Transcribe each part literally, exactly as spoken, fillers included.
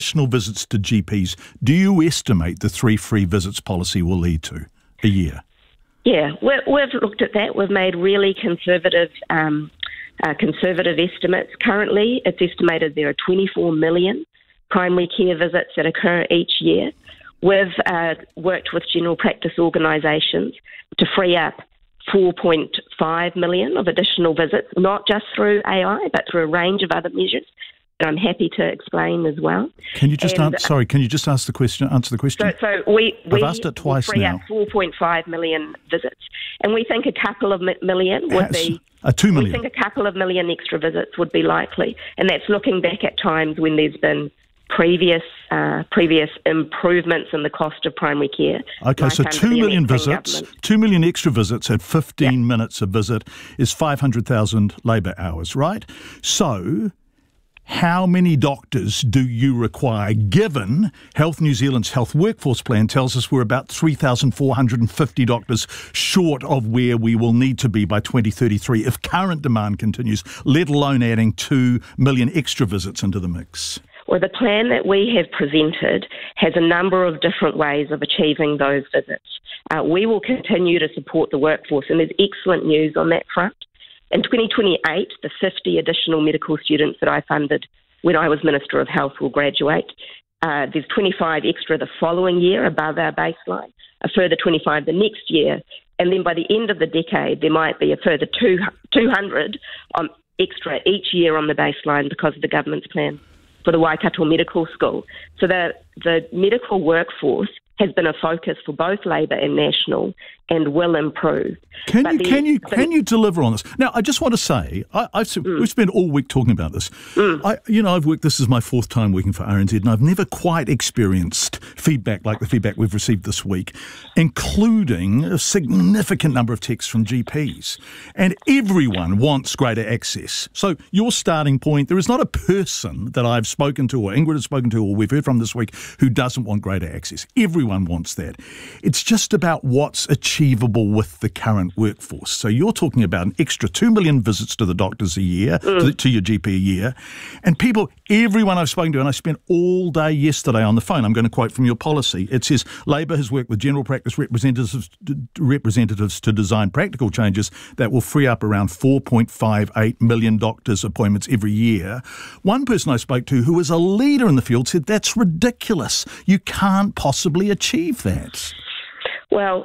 additional visits to G Ps do you estimate the three free visits policy will lead to a year? Yeah, we're, we've looked at that. We've made really conservative um, uh, conservative estimates. Currently, it's estimated there are twenty-four million primary care visits that occur each year. We've uh, worked with general practice organisations to free up four point five million of additional visits, not just through A I, but through a range of other measures. And I'm happy to explain as well. Can you just and, answer, sorry? Can you just ask the question? Answer the question. So, so we I've we asked it twice free now. up four point five million visits, and we think a couple of million would Has, be. Uh, two million. We think a couple of million extra visits would be likely, and that's looking back at times when there's been previous uh, previous improvements in the cost of primary care. Okay, like so two million visits, government. two million extra visits at fifteen yeah. minutes a visit is five hundred thousand labour hours, right? So how many doctors do you require, given Health New Zealand's health workforce plan tells us we're about three thousand four hundred fifty doctors short of where we will need to be by twenty thirty-three if current demand continues, let alone adding two million extra visits into the mix? Well, the plan that we have presented has a number of different ways of achieving those visits. Uh, we will continue to support the workforce, and there's excellent news on that front. In twenty twenty-eight, the fifty additional medical students that I funded when I was Minister of Health will graduate. Uh, there's twenty-five extra the following year above our baseline, a further twenty-five the next year, and then by the end of the decade, there might be a further two hundred um, extra each year on the baseline because of the government's plan for the Waikato Medical School. So the, the medical workforce has been a focus for both Labour and National and will improve. Can but you the, can you the, can you deliver on this? Now, I just want to say, I, I've mm. we've spent all week talking about this. Mm. I, you know, I've worked. This is my fourth time working for R N Z, and I've never quite experienced feedback like the feedback we've received this week, including a significant number of texts from G Ps. And everyone wants greater access. So your starting point, there is not a person that I've spoken to, or Ingrid has spoken to, or we've heard from this week who doesn't want greater access. Everyone wants that. It's just about what's achievable with the current workforce. So you're talking about an extra two million visits to the doctors a year, mm. to, to your G P a year. And people, everyone I've spoken to, and I spent all day yesterday on the phone, I'm going to quote from your policy. It says, Labour has worked with general practice representatives, representatives to design practical changes that will free up around four point five eight million doctors' appointments every year. One person I spoke to who was a leader in the field said, that's ridiculous. You can't possibly achieve that. Well,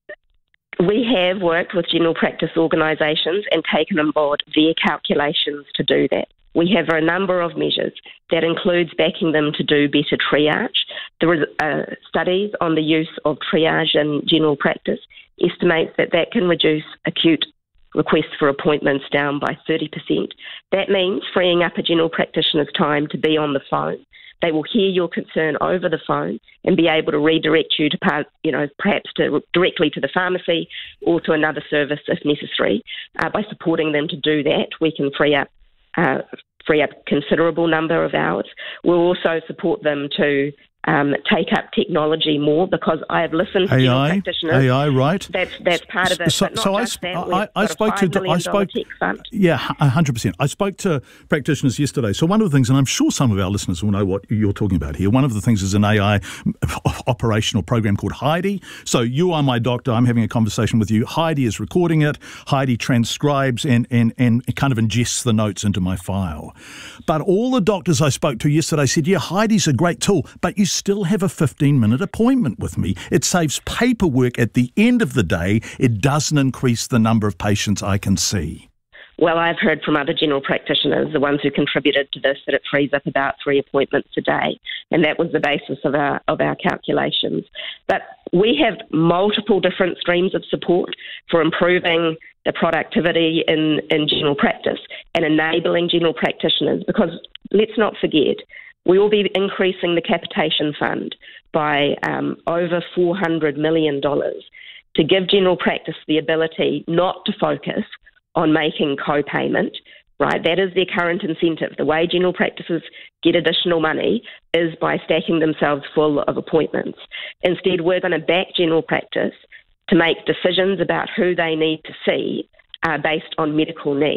we have worked with general practice organisations and taken on board their calculations to do that. We have a number of measures that includes backing them to do better triage. There is uh, studies on the use of triage in general practice estimates that that can reduce acute requests for appointments down by thirty percent. That means freeing up a general practitioner's time to be on the phone. They will hear your concern over the phone and be able to redirect you to, you know, perhaps to directly to the pharmacy or to another service if necessary. Uh, by supporting them to do that, we can free up uh, free up a considerable number of hours. We'll also support them to um, take up technology more, because I have listened to A I, general practitioners. A I, right? That's that's part of it. So, but not so just I, that. I, I spoke to I spoke tech fund. yeah, a hundred percent. I spoke to practitioners yesterday. So one of the things, and I'm sure some of our listeners will know what you're talking about here. One of the things is an A I operational program called Heidi. So you are my doctor. I'm having a conversation with you. Heidi is recording it. Heidi transcribes and and and kind of ingests the notes into my file. But all the doctors I spoke to yesterday said, yeah, Heidi's a great tool, but you still have a fifteen minute appointment with me. It saves paperwork at the end of the day. It doesn't increase the number of patients I can see. Well, I've heard from other general practitioners, the ones who contributed to this, that it frees up about three appointments a day, and that was the basis of our of our calculations. But we have multiple different streams of support for improving the productivity in, in general practice and enabling general practitioners, because let's not forget, we will be increasing the capitation fund by um, over four hundred million dollars to give general practice the ability not to focus on making co-payment, right? That is their current incentive. The way general practices get additional money is by stacking themselves full of appointments. Instead, we're going to back general practice to make decisions about who they need to see uh, based on medical need.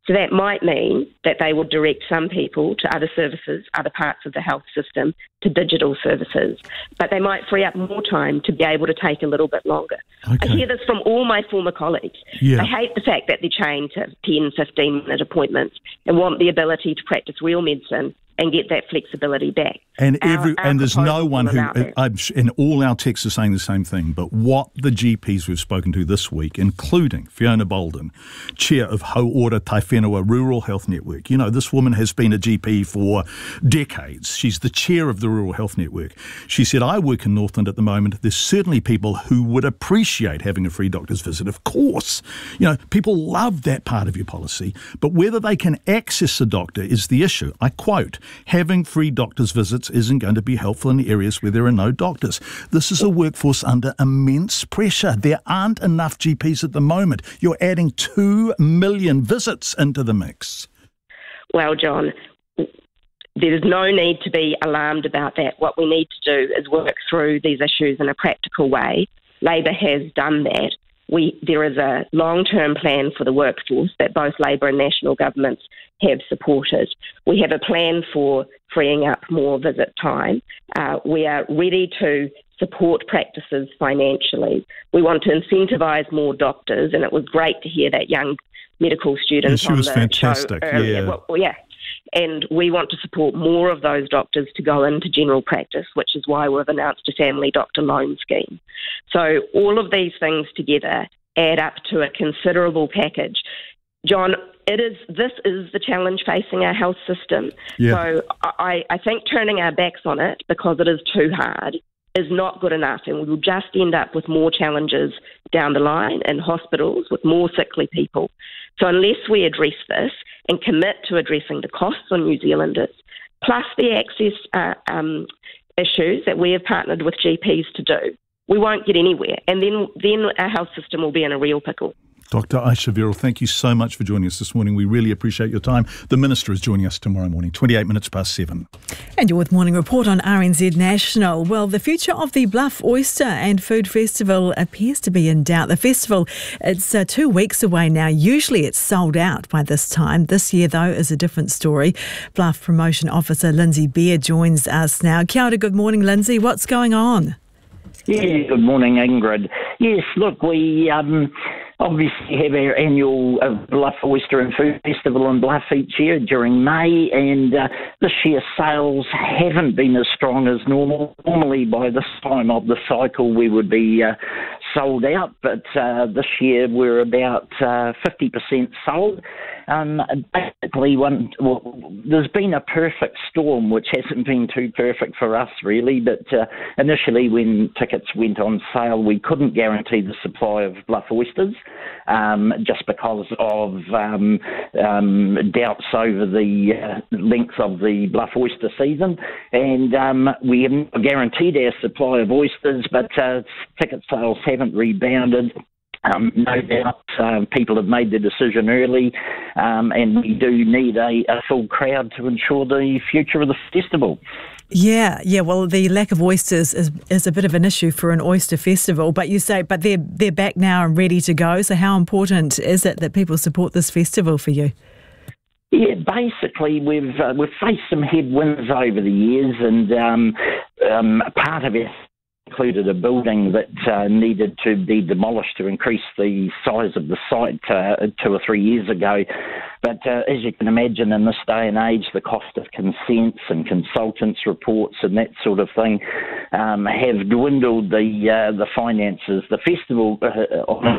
So that might mean that they will direct some people to other services, other parts of the health system, to digital services. But they might free up more time to be able to take a little bit longer. Okay. I hear this from all my former colleagues. Yeah. They hate the fact that they're chained to ten, fifteen-minute appointments and want the ability to practice real medicine and get that flexibility back. And every our, our and there's no one who, I'm, and all our texts are saying the same thing, but what the G Ps we've spoken to this week, including Fiona Bolden, chair of Ho Ora Tai Whenua Rural Health Network. You know, this woman has been a G P for decades. She's the chair of the Rural Health Network. She said, I work in Northland at the moment. There's certainly people who would appreciate having a free doctor's visit. Of course, you know, people love that part of your policy, but whether they can access a doctor is the issue. I quote, having free doctor's visits isn't going to be helpful in areas where there are no doctors. This is a workforce under immense pressure. There aren't enough G Ps at the moment. You're adding two million visits into the mix. Well, John, there's no need to be alarmed about that. What we need to do is work through these issues in a practical way. Labor has done that. We, there is a long-term plan for the workforce that both Labor and national governments have supported. We have a plan for freeing up more visit time. Uh, we are ready to support practices financially. We want to incentivise more doctors, and it was great to hear that young medical student yeah, she on was the fantastic. show earlier. Yeah. Well, yeah. And we want to support more of those doctors to go into general practice, which is why we've announced a family doctor loan scheme. So all of these things together add up to a considerable package. John, it is. This is the challenge facing our health system. Yeah. So I, I think turning our backs on it because it is too hard is not good enough, and we will just end up with more challenges down the line in hospitals with more sickly people. So unless we address this and commit to addressing the costs on New Zealanders, plus the access uh, um, issues that we have partnered with G Ps to do, we won't get anywhere. And then, then our health system will be in a real pickle. Doctor Aisha Verrall, thank you so much for joining us this morning. We really appreciate your time. The Minister is joining us tomorrow morning, twenty-eight minutes past seven. And you're with Morning Report on R N Z National. Well, the future of the Bluff Oyster and Food Festival appears to be in doubt. The festival, it's uh, two weeks away now. Usually it's sold out by this time. This year, though, is a different story. Bluff Promotion Officer Lindsay Baird joins us now. Kia ora, good morning, Lindsay. What's going on? Yeah, good morning, Ingrid. Yes, look, we um, obviously have our annual uh, Bluff Oyster and Food Festival in Bluff each year during May, and uh, this year sales haven't been as strong as normal. Normally by this time of the cycle we would be uh, sold out, but uh, this year we're about uh, fifty percent sold. Um, basically, one, well, there's been a perfect storm, which hasn't been too perfect for us, really. But uh, initially, when tickets went on sale, we couldn't guarantee the supply of Bluff oysters, um, just because of um, um, doubts over the uh, length of the Bluff oyster season. And um, we haven't guaranteed our supply of oysters, but uh, ticket sales haven't rebounded. Um, no doubt uh, people have made their decision early, um, and we do need a, a full crowd to ensure the future of the festival. Yeah, yeah. Well, the lack of oysters is, is a bit of an issue for an oyster festival, but you say, but they're they're back now and ready to go. So how important is it that people support this festival for you? Yeah, basically we've uh, we've faced some headwinds over the years, and um, um, part of it included a building that uh, needed to be demolished to increase the size of the site uh, two or three years ago. But uh, as you can imagine, in this day and age, the cost of consents and consultants' reports and that sort of thing um, have dwindled the uh, the finances. The festival uh,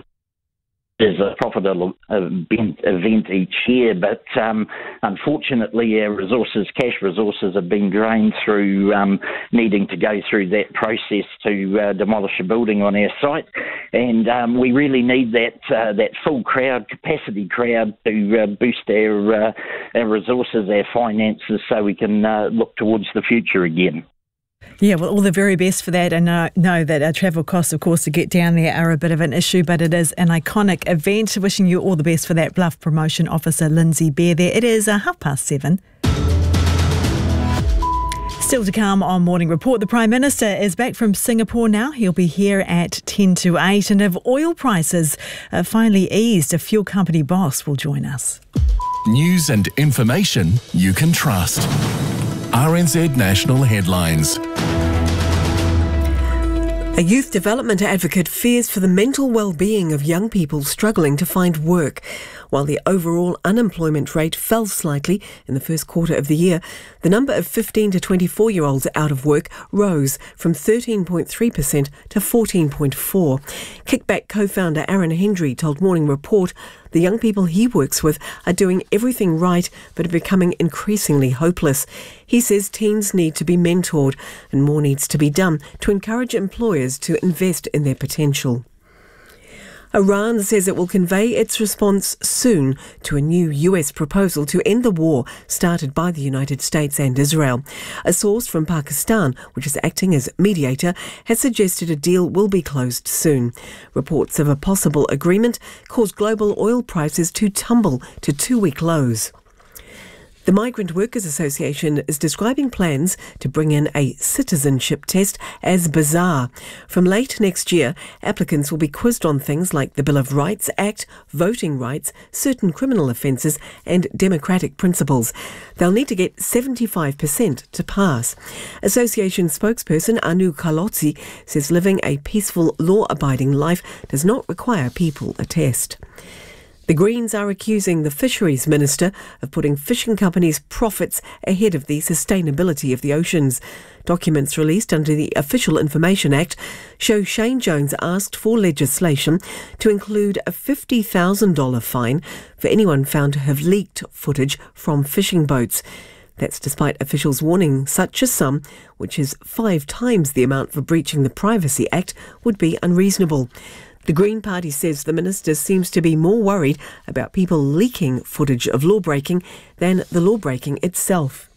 is a profitable event, event each year, but um, unfortunately our resources, cash resources, have been drained through um, needing to go through that process to uh, demolish a building on our site, and um, we really need that uh, that full crowd, capacity crowd, to uh, boost our uh, our resources, our finances, so we can uh, look towards the future again. Yeah, well, all the very best for that, and uh, know that uh, travel costs, of course, to get down there are a bit of an issue, but it is an iconic event. Wishing you all the best for that, Bluff Promotion Officer Lindsay Baird there. It is uh, half past seven. Still to come on Morning Report, the Prime Minister is back from Singapore now. He'll be here at ten to eight. And if oil prices uh, finally eased, a fuel company boss will join us. News and information you can trust. R N Z National Headlines. A youth development advocate fears for the mental well-being of young people struggling to find work. While the overall unemployment rate fell slightly in the first quarter of the year, the number of fifteen to twenty-four-year-olds out of work rose from thirteen point three percent to fourteen point four percent. Kickback co-founder Aaron Hendry told Morning Report the young people he works with are doing everything right but are becoming increasingly hopeless. He says teens need to be mentored and more needs to be done to encourage employers to invest in their potential. Iran says it will convey its response soon to a new U S proposal to end the war started by the United States and Israel. A source from Pakistan, which is acting as mediator, has suggested a deal will be closed soon. Reports of a possible agreement caused global oil prices to tumble to two-week lows. The Migrant Workers Association is describing plans to bring in a citizenship test as bizarre. From late next year, applicants will be quizzed on things like the Bill of Rights Act, voting rights, certain criminal offences and democratic principles. They'll need to get seventy-five percent to pass. Association spokesperson Anu Kalotzi says living a peaceful, law-abiding life does not require people a test. The Greens are accusing the Fisheries Minister of putting fishing companies' profits ahead of the sustainability of the oceans. Documents released under the Official Information Act show Shane Jones asked for legislation to include a fifty thousand dollars fine for anyone found to have leaked footage from fishing boats. That's despite officials warning such a sum, which is five times the amount for breaching the Privacy Act, would be unreasonable. The Green Party says the minister seems to be more worried about people leaking footage of law-breaking than the law-breaking itself.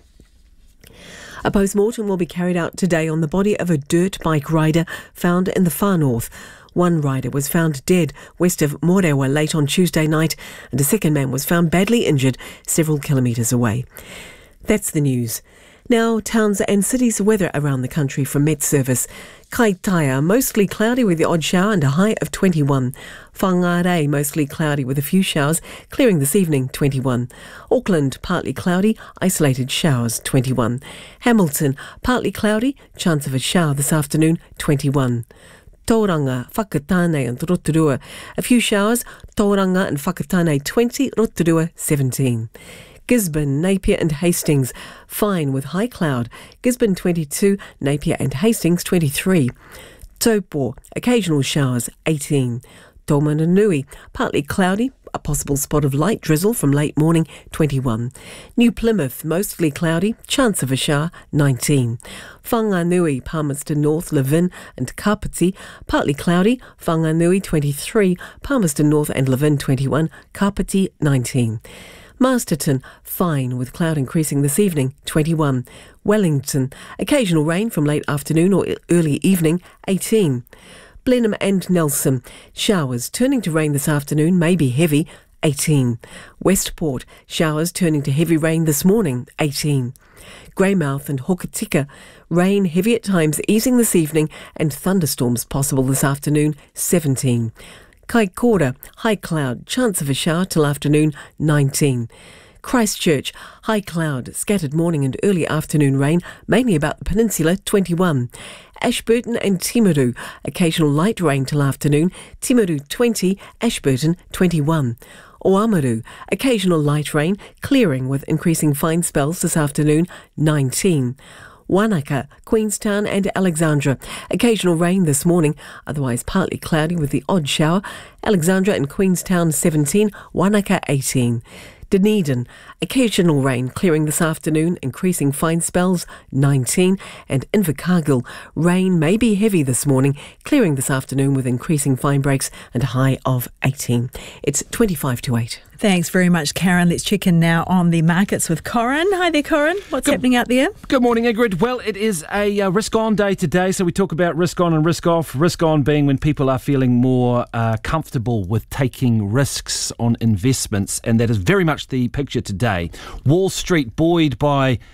A post-mortem will be carried out today on the body of a dirt bike rider found in the far north. One rider was found dead west of Morewa late on Tuesday night, and a second man was found badly injured several kilometres away. That's the news. Now, towns and cities' weather around the country from Met Service. Kaitaia, mostly cloudy with the odd shower and a high of twenty-one. Whangarei, mostly cloudy with a few showers, clearing this evening, twenty-one. Auckland, partly cloudy, isolated showers, twenty-one. Hamilton, partly cloudy, chance of a shower this afternoon, twenty-one. Tauranga, Whakatane and Rotorua, a few showers, Tauranga and Whakatane twenty, Rotorua seventeen. Gisborne, Napier and Hastings, fine with high cloud. Gisborne twenty-two, Napier and Hastings twenty-three. Taupo, occasional showers, eighteen. Taumarunui, partly cloudy, a possible spot of light drizzle from late morning, twenty-one. New Plymouth, mostly cloudy, chance of a shower, nineteen. Whanganui, Palmerston North, Levin and Kapiti, partly cloudy, Whanganui twenty-three, Palmerston North and Levin twenty-one, Kapiti nineteen. Masterton, fine with cloud increasing this evening, twenty-one. Wellington, occasional rain from late afternoon or early evening, eighteen. Blenheim and Nelson, showers turning to rain this afternoon, may be heavy, eighteen. Westport, showers turning to heavy rain this morning, eighteen. Greymouth and Hokitika, rain heavy at times easing this evening and thunderstorms possible this afternoon, seventeen. Kaikoura, high cloud, chance of a shower till afternoon, nineteen. Christchurch, high cloud, scattered morning and early afternoon rain, mainly about the peninsula, twenty-one. Ashburton and Timaru, occasional light rain till afternoon, Timaru twenty, Ashburton twenty-one. Oamaru, occasional light rain, clearing with increasing fine spells this afternoon, nineteen. Wanaka, Queenstown and Alexandra. Occasional rain this morning, otherwise partly cloudy with the odd shower. Alexandra and Queenstown seventeen, Wanaka eighteen. Dunedin, occasional rain clearing this afternoon, increasing fine spells, nineteen. And Invercargill, rain may be heavy this morning, clearing this afternoon with increasing fine breaks and a high of eighteen. It's twenty-five to eight. Thanks very much, Karen. Let's check in now on the markets with Corin. Hi there, Corin. What's good, happening out there? Good morning, Ingrid. Well, it is a uh, risk-on day today, so we talk about risk-on and risk-off. Risk-on being when people are feeling more uh, comfortable with taking risks on investments, and that is very much the picture today. Wall Street buoyed by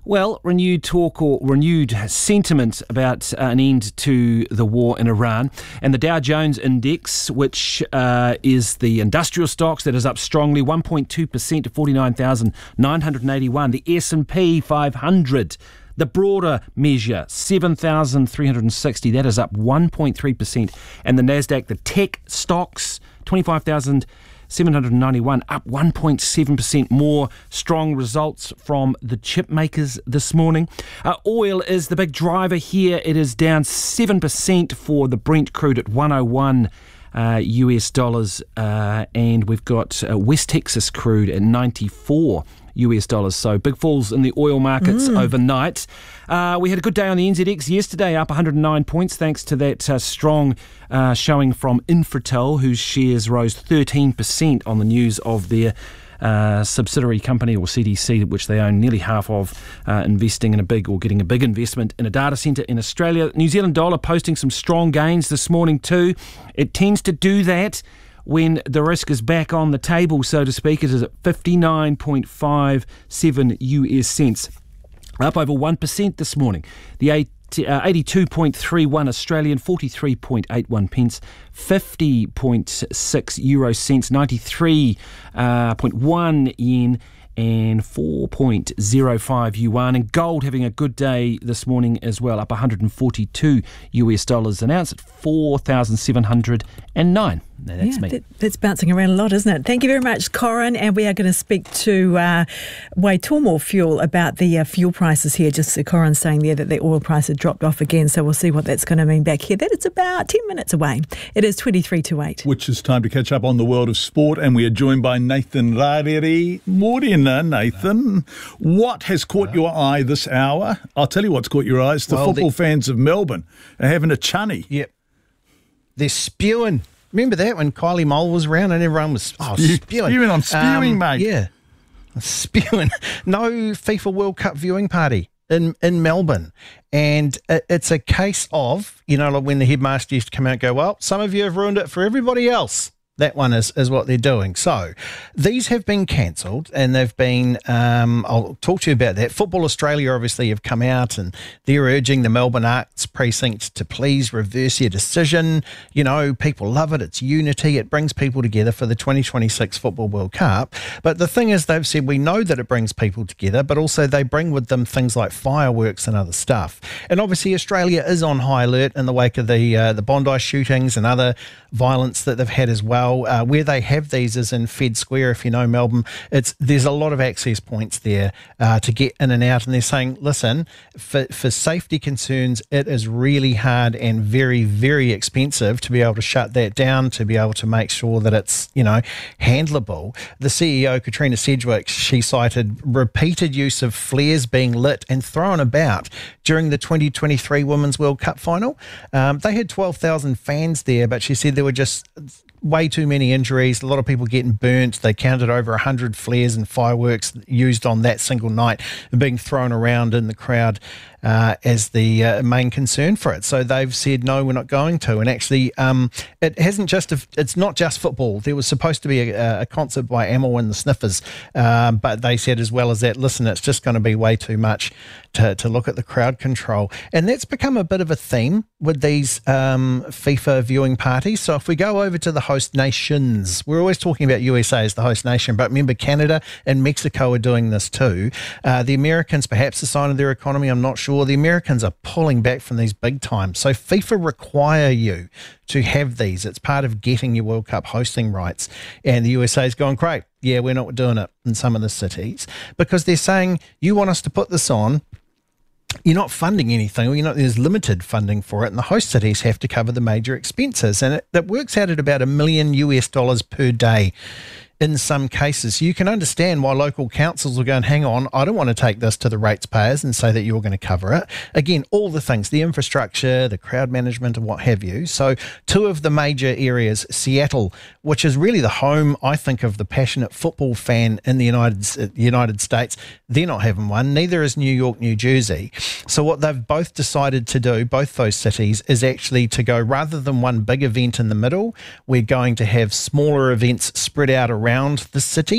Well, renewed talk or renewed sentiment about uh, an end to the war in Iran. And the Dow Jones Index, which uh, is the industrial stocks, that is up strongly, one point two percent to forty-nine thousand nine hundred eighty-one. The S and P five hundred, the broader measure, seven thousand three hundred sixty, that is up one point three percent. And the Nasdaq, the tech stocks, twenty-five thousand seven hundred ninety-one, up one point seven percent. More strong results from the chip makers this morning. Uh, oil is the big driver here. It is down seven percent for the Brent crude at one oh one uh, U S dollars. Uh, and we've got uh, West Texas crude at ninety-four U S dollars. So big falls in the oil markets mm. overnight. Uh, we had a good day on the N Z X yesterday, up one hundred nine points, thanks to that uh, strong uh, showing from Infratel, whose shares rose thirteen percent on the news of their uh, subsidiary company, or C D C, which they own nearly half of, uh, investing in a big, or getting a big investment in a data centre in Australia. New Zealand dollar posting some strong gains this morning too. It tends to do that when the risk is back on the table, so to speak. It is at fifty-nine point five seven U S cents, up over one percent this morning. The eighty-two point three one Australian, forty-three point eight one pence, fifty point six euro cents, ninety-three point one yen, and four point oh five yuan. And gold having a good day this morning as well, up one hundred forty-two U S dollars an ounce at four thousand seven hundred nine. Now that's yeah, me. That, that's bouncing around a lot, isn't it? Thank you very much, Corin. And we are going to speak to uh, Waitomo Fuel about the uh, fuel prices here. Just uh, Corin saying there that the oil price had dropped off again. So we'll see what that's going to mean back here. That it's about ten minutes away. It is twenty-three to eight. Which is time to catch up on the world of sport. And we are joined by Nathan Rarere. Morena, Nathan. What has caught your eye this hour? I'll tell you what's caught your eyes. The well, football the, fans of Melbourne are having a chunny. Yep. They're spewing. Remember that when Kylie Mole was around and everyone was oh, Spew, spewing? Spewing, I'm spewing, um, mate. Yeah, spewing. No FIFA World Cup viewing party in, in Melbourne. And it, it's a case of, you know, like when the headmaster used to come out and go, well, some of you have ruined it for everybody else. That one is, is what they're doing. So these have been cancelled and they've been, um, I'll talk to you about that. Football Australia obviously have come out and they're urging the Melbourne Arts Precinct to please reverse your decision. You know, people love it. It's unity. It brings people together for the twenty twenty-six Football World Cup. But the thing is, they've said we know that it brings people together, but also they bring with them things like fireworks and other stuff. And obviously Australia is on high alert in the wake of the, uh, the Bondi shootings and other violence that they've had as well. Uh, where they have these is in Fed Square, if you know Melbourne. It's there's a lot of access points there uh, to get in and out, and they're saying, listen, for, for safety concerns, it is really hard and very, very expensive to be able to shut that down, to be able to make sure that it's, you know, handleable. The C E O, Katrina Sedgwick, she cited repeated use of flares being lit and thrown about during the twenty twenty-three Women's World Cup final. Um, they had twelve thousand fans there, but she said there were just way too many injuries, a lot of people getting burnt. They counted over one hundred flares and fireworks used on that single night being thrown around in the crowd uh, as the uh, main concern for it. So they've said, no, we're not going to. And actually, um, it hasn't just, it's not just football. There was supposed to be a, a concert by Amel and the Sniffers, um, but they said as well as that, listen, it's just going to be way too much to, to look at the crowd control. And that's become a bit of a theme with these um, FIFA viewing parties. So if we go over to the host nations, we're always talking about U S A as the host nation, but remember Canada and Mexico are doing this too. Uh, the Americans, perhaps a sign of their economy, I'm not sure. The Americans are pulling back from these big time. So FIFA require you to have these. It's part of getting your World Cup hosting rights. And the U S A is going, great, yeah, we're not doing it in some of the cities because they're saying, you want us to put this on, you're not funding anything, or you're not, there's limited funding for it, and the host cities have to cover the major expenses. And it, that works out at about a million U S dollars per day in some cases. You can understand why local councils are going, hang on, I don't want to take this to the rates payers and say that you're going to cover it. Again, all the things, the infrastructure, the crowd management and what have you. So two of the major areas, Seattle, which is really the home, I think, of the passionate football fan in the United, United States, they're not having one. Neither is New York, New Jersey. So what they've both decided to do, both those cities, is actually to go, rather than one big event in the middle, we're going to have smaller events spread out around around the city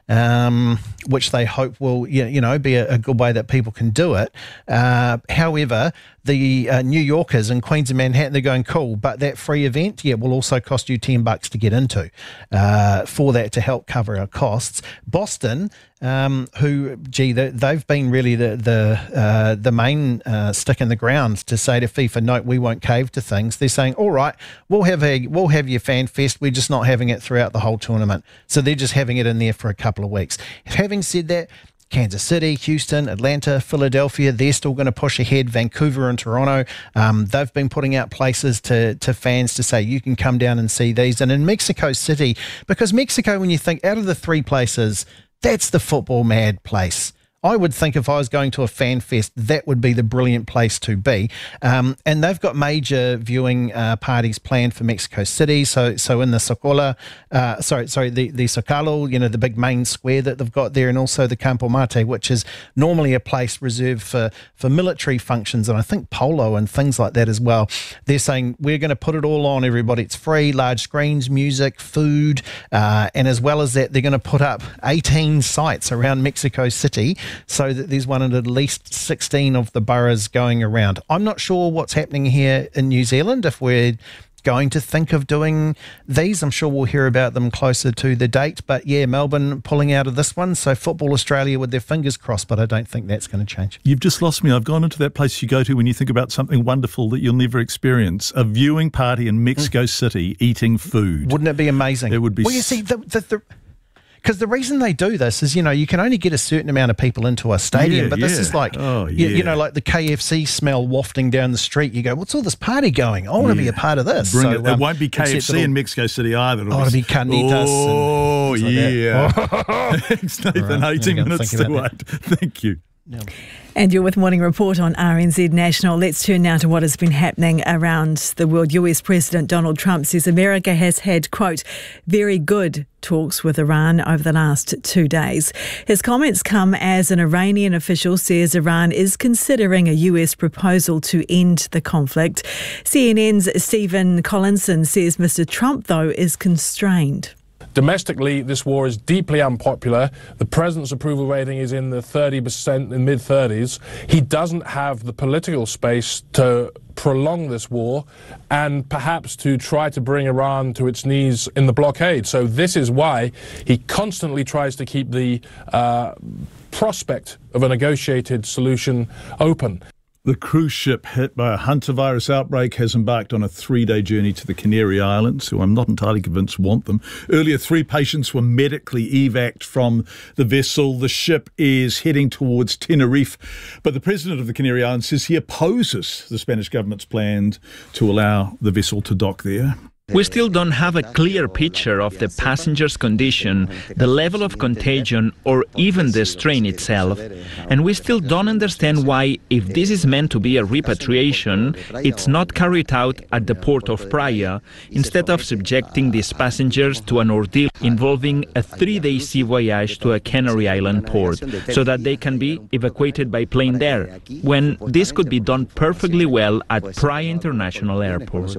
um, which they hope will, you know, be a, a good way that people can do it. Uh, however, the uh, New Yorkers in Queens and Manhattan, they're going, cool, but that free event, yeah, will also cost you ten bucks to get into uh, for that to help cover our costs. Boston, um, who, gee, they, they've been really the the uh, the main uh, stick in the ground to say to FIFA, no, we won't cave to things. They're saying, all right, we'll have a we'll have your fan fest. We're just not having it throughout the whole tournament. So they're just having it in there for a couple of weeks. Having said that, Kansas City, Houston, Atlanta, Philadelphia, they're still going to push ahead. Vancouver and Toronto, um, they've been putting out places to, to fans to say you can come down and see these. And in Mexico City, because Mexico, when you think out of the three places, that's the football mad place. I would think if I was going to a fan fest, that would be the brilliant place to be. Um, and they've got major viewing uh, parties planned for Mexico City. So, so in the Socola, uh, sorry, sorry, the the Zocalo, you know, the big main square that they've got there, and also the Campo Marte, which is normally a place reserved for for military functions, and I think polo and things like that as well. They're saying we're going to put it all on, everybody. It's free, large screens, music, food, uh, and as well as that, they're going to put up eighteen sites around Mexico City, so that there's one in at least sixteen of the boroughs going around. I'm not sure what's happening here in New Zealand, if we're going to think of doing these. I'm sure we'll hear about them closer to the date. But yeah, Melbourne pulling out of this one. So Football Australia with their fingers crossed, but I don't think that's going to change. You've just lost me. I've gone into that place you go to when you think about something wonderful that you'll never experience. A viewing party in Mexico mm. City eating food. Wouldn't it be amazing? It would be. Well, you see, the... the, the Because the reason they do this is, you know, you can only get a certain amount of people into a stadium, yeah, but this yeah. is like, oh, you, yeah. you know, like the K F C smell wafting down the street. You go, what's all this party going? I want to yeah. be a part of this. Bring so, it. Um, it won't be K F C in Mexico City either. It'll oh, it'll be carnitas. Oh, and yeah. Like Thanks, Nathan. Right, eighteen minutes to wait. Thank you. No. And you're with Morning Report on R N Z National. Let's turn now to what has been happening around the world. U S President Donald Trump says America has had, quote, very good talks with Iran over the last two days. His comments come as an Iranian official says Iran is considering a U S proposal to end the conflict. C N N's Stephen Collinson says Mister Trump, though, is constrained. Domestically, this war is deeply unpopular. The president's approval rating is in the thirty percent, in mid-thirties. He doesn't have the political space to prolong this war and perhaps to try to bring Iran to its knees in the blockade. So this is why he constantly tries to keep the uh, prospect of a negotiated solution open. The cruise ship hit by a hantavirus outbreak has embarked on a three-day journey to the Canary Islands, who I'm not entirely convinced want them. Earlier, three patients were medically evac'd from the vessel. The ship is heading towards Tenerife, but the president of the Canary Islands says he opposes the Spanish government's plan to allow the vessel to dock there. We still don't have a clear picture of the passenger's condition, the level of contagion, or even the strain itself. And we still don't understand why, if this is meant to be a repatriation, it's not carried out at the port of Praia, instead of subjecting these passengers to an ordeal involving a three-day sea voyage to a Canary Island port, so that they can be evacuated by plane there, when this could be done perfectly well at Praia International Airport.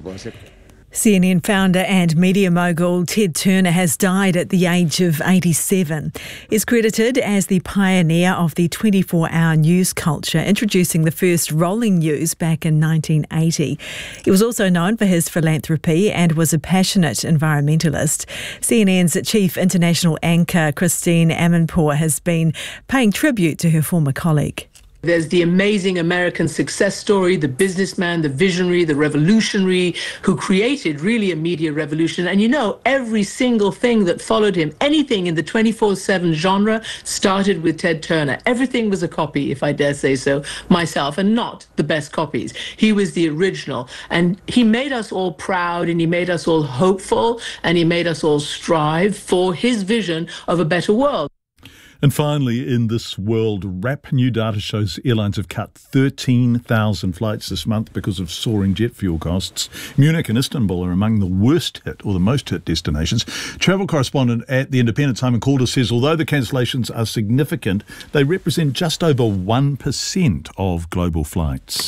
C N N founder and media mogul Ted Turner has died at the age of eighty-seven. He's credited as the pioneer of the twenty-four hour news culture, introducing the first rolling news back in nineteen eighty. He was also known for his philanthropy and was a passionate environmentalist. C N N's chief international anchor Christine Amanpour has been paying tribute to her former colleague. There's the amazing American success story, the businessman, the visionary, the revolutionary who created really a media revolution. And you know, every single thing that followed him, anything in the twenty-four seven genre started with Ted Turner. Everything was a copy, if I dare say so myself, and not the best copies. He was the original. And he made us all proud, and he made us all hopeful, and he made us all strive for his vision of a better world. And finally, in this world wrap, new data shows airlines have cut thirteen thousand flights this month because of soaring jet fuel costs. Munich and Istanbul are among the worst hit or the most hit destinations. Travel correspondent at The Independent, Simon Calder, says although the cancellations are significant, they represent just over one percent of global flights.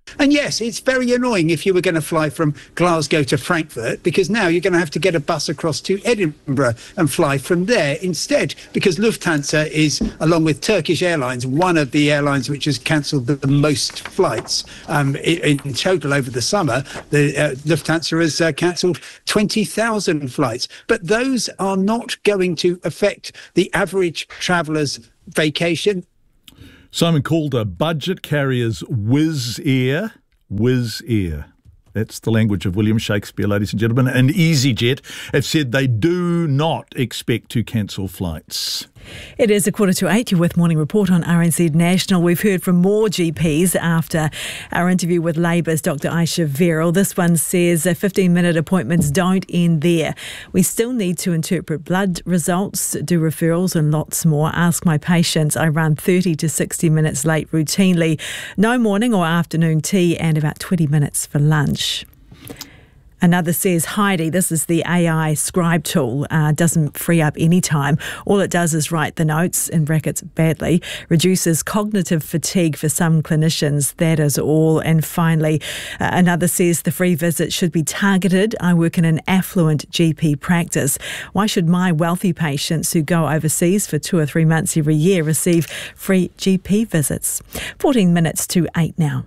And yes, it's very annoying if you were going to fly from Glasgow to Frankfurt, because now you're going to have to get a bus across to Edinburgh and fly from there instead, because Lufthansa is, along with Turkish Airlines, one of the airlines which has cancelled the, the most flights. Um, in, in total over the summer, the uh, Lufthansa has uh, cancelled twenty thousand flights. But those are not going to affect the average traveller's vacation. Simon Calder, budget carriers Wizz Air, Wizz Air. That's the language of William Shakespeare, ladies and gentlemen. And EasyJet have said they do not expect to cancel flights. It is a quarter to eight. You're with Morning Report on R N Z National. We've heard from more G Ps after our interview with Labour's Doctor Aisha Verrill. This one says fifteen-minute appointments don't end there. We still need to interpret blood results, do referrals and lots more. Ask my patients. I run thirty to sixty minutes late routinely. No morning or afternoon tea and about twenty minutes for lunch. Another says, Heidi, this is the A I scribe tool, uh, doesn't free up any time. All it does is write the notes, in brackets, badly, reduces cognitive fatigue for some clinicians. That is all. And finally, uh, another says the free visit should be targeted. I work in an affluent G P practice. Why should my wealthy patients who go overseas for two or three months every year receive free G P visits? fourteen minutes to eight now.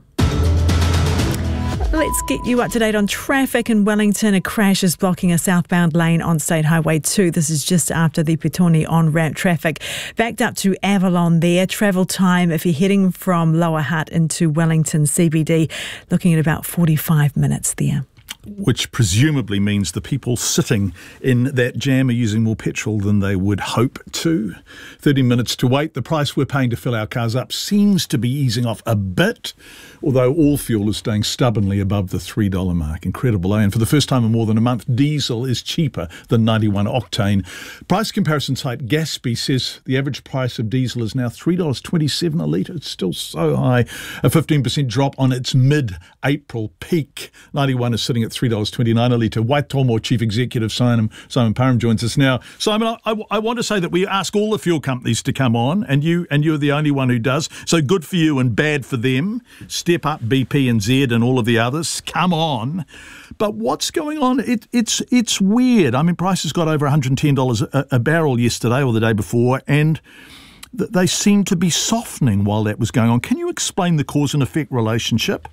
Let's get you up to date on traffic in Wellington. A crash is blocking a southbound lane on State Highway two. This is just after the Petone on-ramp traffic. Backed up to Avalon there. Travel time, if you're heading from Lower Hutt into Wellington C B D, looking at about forty-five minutes there. Which presumably means the people sitting in that jam are using more petrol than they would hope to. thirty minutes to wait. The price we're paying to fill our cars up seems to be easing off a bit, although all fuel is staying stubbornly above the three dollars mark. Incredible, eh? And for the first time in more than a month, diesel is cheaper than ninety-one octane. Price comparison site Gatsby says the average price of diesel is now three dollars twenty-seven a litre. It's still so high. A fifteen percent drop on its mid-April peak. ninety-one is sitting at three dollars twenty-nine a litre. Waitomo Chief Executive Simon, Simon Parham joins us now. Simon, I, I want to say that we ask all the fuel companies to come on, and you and you're the only one who does. So good for you and bad for them. Step up, B P and Z and all of the others. Come on. But what's going on? It, it's it's weird. I mean, prices got over one hundred ten dollars a, a barrel yesterday or the day before, and th- they seem to be softening while that was going on. Can you explain the cause and effect relationship?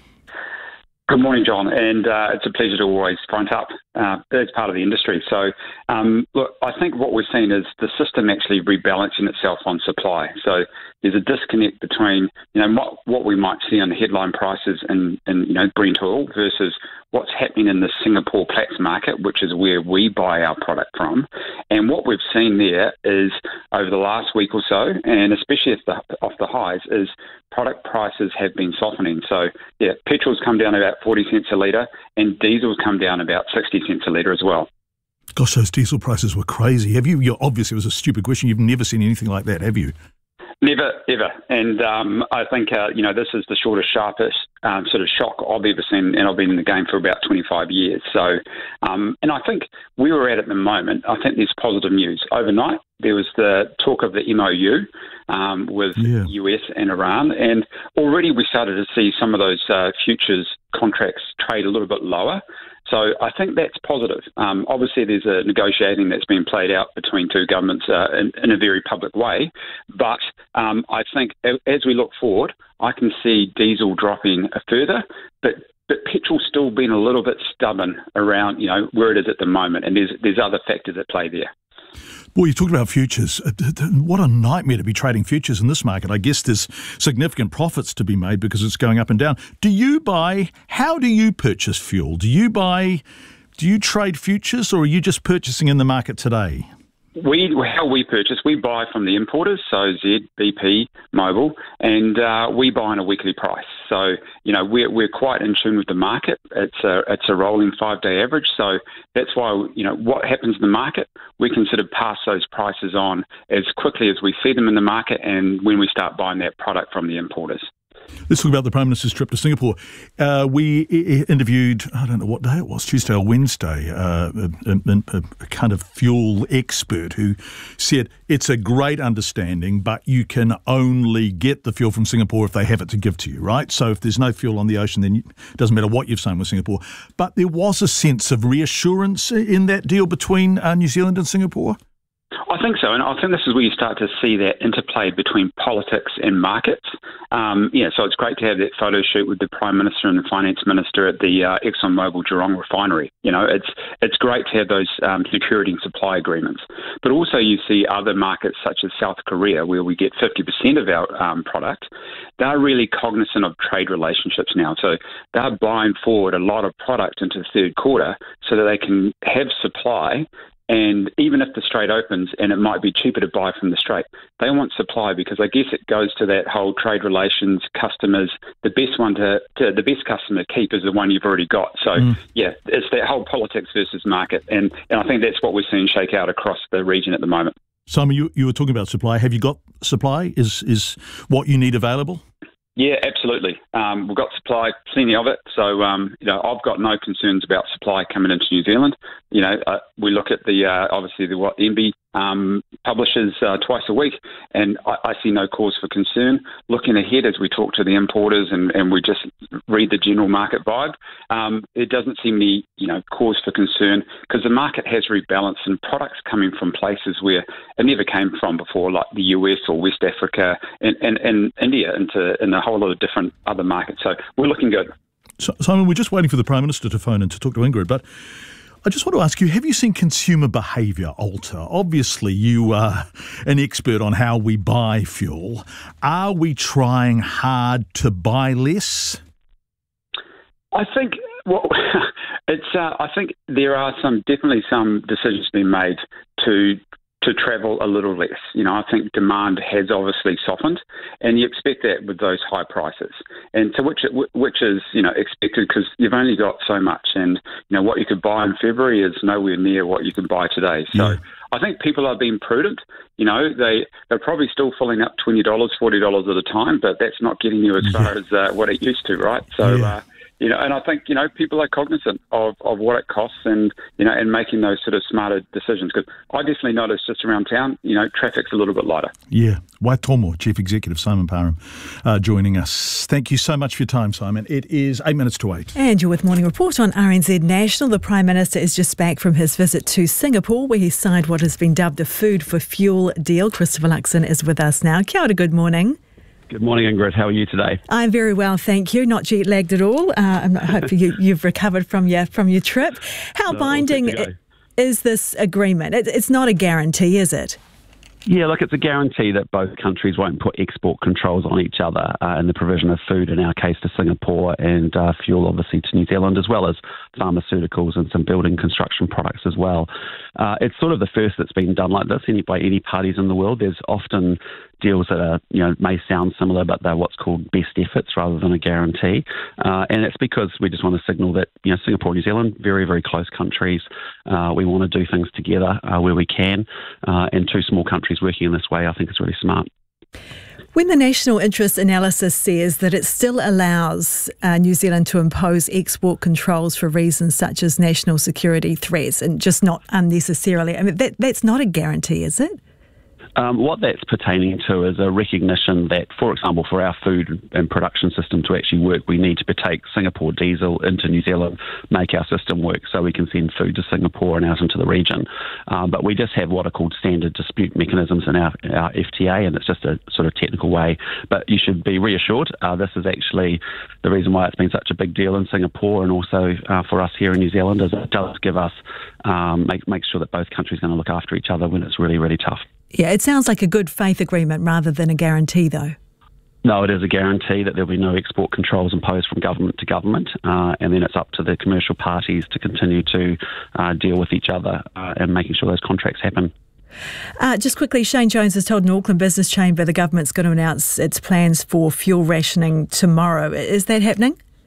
Good morning, John, and uh, it's a pleasure to always front up uh, as part of the industry. So, um, look, I think what we're seeing is the system actually rebalancing itself on supply. So there's a disconnect between, you know, what, what we might see on the headline prices in, in, you know, Brent oil versus what's happening in the Singapore Platts market, which is where we buy our product from. And what we've seen there is over the last week or so, and especially off the, off the highs, is product prices have been softening. So, yeah, petrol's come down about forty cents a litre and diesel's come down about sixty cents a litre as well. Gosh, those diesel prices were crazy. Have you, you obviously, it was a stupid question. You've never seen anything like that, have you? Never, ever. And um, I think, uh, you know, this is the shortest, sharpest um, sort of shock I've ever seen, and I've been in the game for about twenty-five years. So, um, and I think where we're at at the moment, I think there's positive news. Overnight, there was the talk of the M O U um, with yeah. U S and Iran, and already we started to see some of those uh, futures contracts trade a little bit lower. So I think that's positive. Um, obviously, there's a negotiating that's been played out between two governments uh, in, in a very public way. But um, I think as we look forward, I can see diesel dropping further, but but petrol's still been a little bit stubborn around, you know, where it is at the moment, and there's there's other factors at play there. Well, you talked about futures. What a nightmare to be trading futures in this market. I guess there's significant profits to be made because it's going up and down. Do you buy, how do you purchase fuel? Do you buy, do you trade futures, or are you just purchasing in the market today? We how we purchase, we buy from the importers, so Z, B P, Mobil, and uh, we buy on a weekly price. So, you know, we're we're quite in tune with the market. It's a it's a rolling five day average. So that's why, you know, what happens in the market, we can sort of pass those prices on as quickly as we see them in the market, and when we start buying that product from the importers. Let's talk about the Prime Minister's trip to Singapore. Uh, we I- interviewed, I don't know what day it was, Tuesday or Wednesday, uh, a, a, a kind of fuel expert who said it's a great understanding, but you can only get the fuel from Singapore if they have it to give to you, right? So if there's no fuel on the ocean, then it doesn't matter what you've signed with Singapore. But there was a sense of reassurance in that deal between uh, New Zealand and Singapore? I think so, and I think this is where you start to see that interplay between politics and markets. Um, yeah, so it's great to have that photo shoot with the Prime Minister and the Finance Minister at the uh, ExxonMobil Geelong refinery. You know, it's it's great to have those um, security and supply agreements. But also you see other markets such as South Korea, where we get fifty percent of our um, product. They're really cognizant of trade relationships now. So they're buying forward a lot of product into the third quarter so that they can have supply. And even if the Strait opens and it might be cheaper to buy from the Strait, they want supply because I guess it goes to that whole trade relations, customers, the best one to, to the best customer to keep is the one you've already got. So, mm. yeah, it's that whole politics versus market. And, and I think that's what we're seeing shake out across the region at the moment. Simon, you, you were talking about supply. Have you got supply? Is is what you need available? Yeah, absolutely. Um, we've got supply, plenty of it. So, um, you know, I've got no concerns about supply coming into New Zealand. You know, uh, we look at the, uh, obviously, the what M B um, publishes uh, twice a week, and I, I see no cause for concern. Looking ahead as we talk to the importers and, and we just read the general market vibe, um, it doesn't seem any, you know, cause for concern because the market has rebalanced and products coming from places where it never came from before, like the U S or West Africa and, and, and India into in a whole lot of different other markets. So we're looking good. So, Simon, we're just waiting for the Prime Minister to phone in to talk to Ingrid, but I just want to ask you, have you seen consumer behaviour alter? Obviously, you are an expert on how we buy fuel. Are we trying hard to buy less? I think well, it's. Uh, I think there are some definitely some decisions being made to to travel a little less. You know, I think demand has obviously softened, and you expect that with those high prices, and so which which is you know expected because you've only got so much, and you know what you could buy in February is nowhere near what you can buy today. So yeah. I think people are being prudent. You know, they they're probably still filling up twenty dollars, forty dollars at a time, but that's not getting you as far yeah. as uh, what it used to, right? So. Yeah. Uh, You know, and I think, you know, people are cognizant of, of what it costs and, you know, and making those sort of smarter decisions. Because I definitely noticed just around town, you know, traffic's a little bit lighter. Yeah. Waitomo, Chief Executive Simon Parham, uh, joining us. Thank you so much for your time, Simon. It is eight minutes to eight. And you're with Morning Report on R N Z National. The Prime Minister is just back from his visit to Singapore, where he signed what has been dubbed the Food for Fuel deal. Christopher Luxon is with us now. Kia ora, good morning. Good morning, Ingrid. How are you today? I'm very well, thank you. Not jet lagged at all. Uh, I hope you, you've recovered from your from your trip. How no, binding is this agreement? It, it's not a guarantee, is it? Yeah, look, it's a guarantee that both countries won't put export controls on each other uh, in the provision of food, in our case to Singapore, and uh, fuel, obviously, to New Zealand, as well as pharmaceuticals and some building construction products as well. Uh, it's sort of the first that's been done like this any, by any parties in the world. There's often deals that are, you know, may sound similar, but they're what's called best efforts rather than a guarantee. Uh, and it's because we just want to signal that, you know, Singapore and New Zealand, very, very close countries. Uh, we want to do things together uh, where we can. Uh, and two small countries working in this way, I think is really smart. When the National Interest Analysis says that it still allows uh, New Zealand to impose export controls for reasons such as national security threats and just not unnecessarily, I mean, that, that's not a guarantee, is it? Um, what that's pertaining to is a recognition that, for example, for our food and production system to actually work, we need to take Singapore diesel into New Zealand, make our system work so we can send food to Singapore and out into the region. Um, but we just have what are called standard dispute mechanisms in our, our F T A, and it's just a sort of technical way. But you should be reassured, uh, this is actually the reason why it's been such a big deal in Singapore and also uh, for us here in New Zealand, is it does give us, um, make, make sure that both countries are going to look after each other when it's really, really tough. Yeah, it sounds like a good faith agreement rather than a guarantee, though. No, it is a guarantee that there'll be no export controls imposed from government to government, uh, and then it's up to the commercial parties to continue to uh, deal with each other uh, and making sure those contracts happen. Uh, just quickly, Shane Jones has told an Auckland Business Chamber the government's going to announce its plans for fuel rationing tomorrow. Is that happening?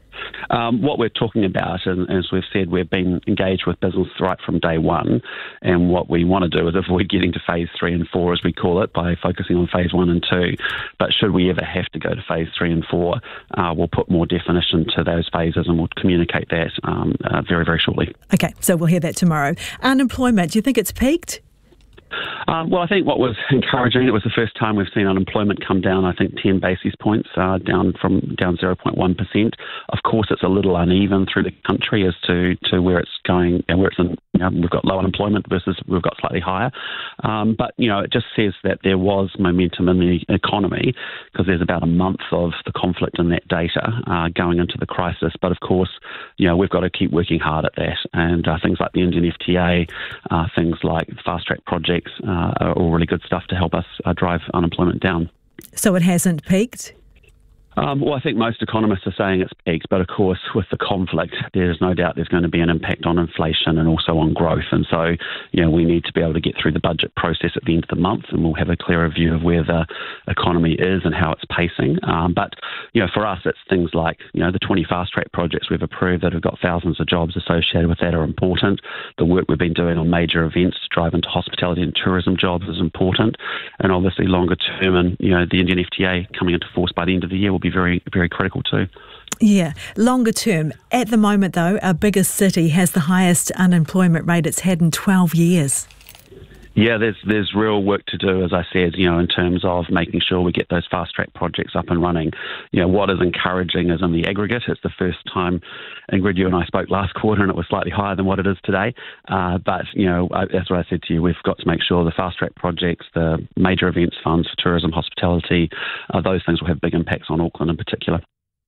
Um, what we're talking about, and as we've said, we've been engaged with business right from day one, and what we want to do is avoid getting to phase three and four, as we call it, by focusing on phase one and two. But should we ever have to go to phase three and four, uh, we'll put more definition to those phases, and we'll communicate that um, uh, very, very shortly. Okay, so we'll hear that tomorrow. Unemployment, do you think it's peaked? Um, well, I think what was encouraging, it was the first time we've seen unemployment come down, I think, ten basis points, uh, down from down zero point one percent. Of course, it's a little uneven through the country as to, to where it's going, and where it's in, you know, we've got low unemployment versus we've got slightly higher. Um, but, you know, it just says that there was momentum in the economy, because there's about a month of the conflict in that data uh, going into the crisis. But, of course, you know, we've got to keep working hard at that. And uh, things like the Indian F T A, uh, things like fast-track projects, Uh, are all really good stuff to help us uh, drive unemployment down. So it hasn't peaked? Um, well, I think most economists are saying it's peaked, but of course, with the conflict, there's no doubt there's going to be an impact on inflation and also on growth. And so, you know, we need to be able to get through the budget process at the end of the month, and we'll have a clearer view of where the economy is and how it's pacing. Um, but, you know, for us, it's things like, you know, the twenty fast-track projects we've approved that have got thousands of jobs associated with that are important. The work we've been doing on major events to drive into hospitality and tourism jobs is important. And obviously, longer term, and, you know, the Indian F T A coming into force by the end of the year will be very, very critical too. Yeah, longer term. At the moment, though, our biggest city has the highest unemployment rate it's had in twelve years. Yeah, there's there's real work to do, as I said, you know, in terms of making sure we get those fast-track projects up and running. You know, what is encouraging is in the aggregate, it's the first time, Ingrid, you and I spoke last quarter, and it was slightly higher than what it is today. Uh, but, you know, I, that's what I said to you. We've got to make sure the fast-track projects, the major events funds for tourism, hospitality, uh, those things will have big impacts on Auckland in particular.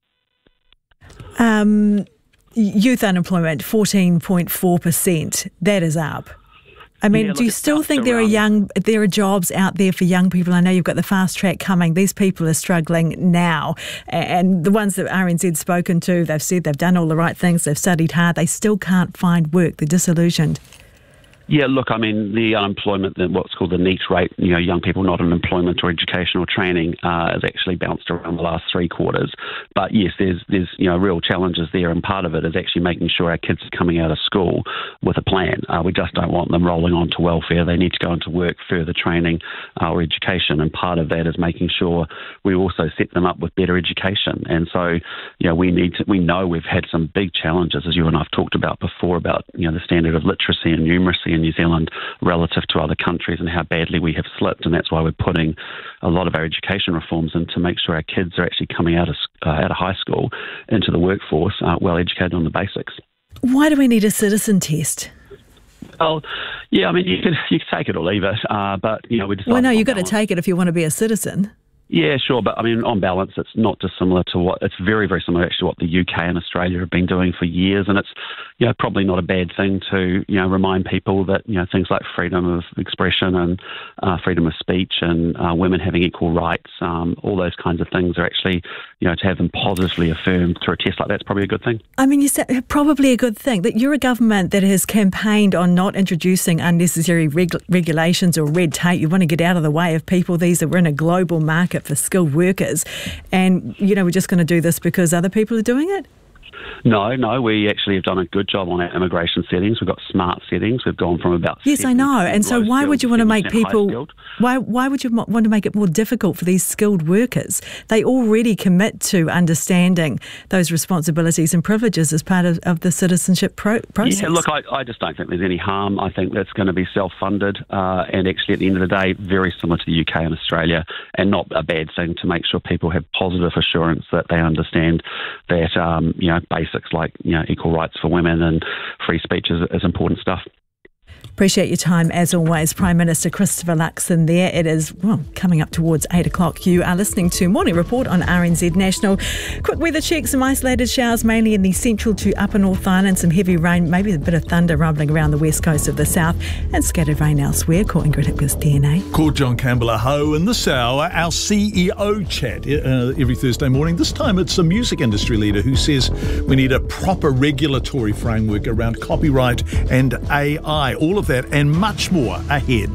Um, youth unemployment, fourteen point four percent. That is up. I mean, yeah, do you still think there are young, there are jobs out there for young people? I know you've got the fast track coming. These people are struggling now. And the ones that R N Z's spoken to, they've said they've done all the right things, they've studied hard, they still can't find work. They're disillusioned. Yeah, look, I mean, the unemployment, what's called the NEET rate, you know, young people not in employment or education or training, uh, has actually bounced around the last three quarters. But yes, there's, there's, you know, real challenges there, and part of it is actually making sure our kids are coming out of school with a plan. Uh, we just don't want them rolling on to welfare. They need to go into work, further training uh, or education, and part of that is making sure we also set them up with better education. And so, you know, we need to, we know we've had some big challenges, as you and I've talked about before, about, you know, the standard of literacy and numeracy in New Zealand relative to other countries and how badly we have slipped. And that's why we're putting a lot of our education reforms in to make sure our kids are actually coming out of uh, out of high school into the workforce uh, well educated on the basics. Why do we need a citizen test? Well, yeah, I mean, you could you could take it or leave it, uh, but, you know, we decided... Well, no, you've got to take it if you want to be a citizen. Yeah, sure, but I mean, on balance, it's not dissimilar to what, it's very, very similar actually to what the U K and Australia have been doing for years, and it's, you know, probably not a bad thing to, you know, remind people that, you know, things like freedom of expression and uh, freedom of speech and uh, women having equal rights, um, all those kinds of things are actually, you know, to have them positively affirmed through a test like that's probably a good thing. I mean, you said probably a good thing that you're a government that has campaigned on not introducing unnecessary reg- regulations or red tape. You want to get out of the way of people. These are, we're in a global market for skilled workers, and, you know, we're just going to do this because other people are doing it? No, no, we actually have done a good job on our immigration settings. We've got smart settings. We've gone from about yes, I know. And so why would you want to make people why why would you want to make it more difficult for these skilled workers? They already commit to understanding those responsibilities and privileges as part of, of the citizenship pro- process. Yeah, look, I, I just don't think there's any harm. I think that's going to be self-funded uh, and actually at the end of the day very similar to the U K and Australia, and not a bad thing to make sure people have positive assurance that they understand that um, you know, basics like, you know, equal rights for women and free speech is, is important stuff. Appreciate your time as always, Prime Minister Christopher Luxon there. It is, well, coming up towards eight o'clock. You are listening to Morning Report on R N Z National. Quick weather check, some isolated showers mainly in the central to upper North Island, some heavy rain, maybe a bit of thunder rumbling around the west coast of the south, and scattered rain elsewhere. Call Ingrid Hipkiss, D N A. Call John Campbell Aho in this hour, our C E O chat uh, every Thursday morning. This time it's a music industry leader who says we need a proper regulatory framework around copyright and A I. All of that and much more ahead.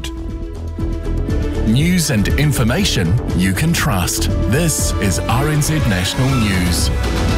News and information you can trust. This is R N Z National News.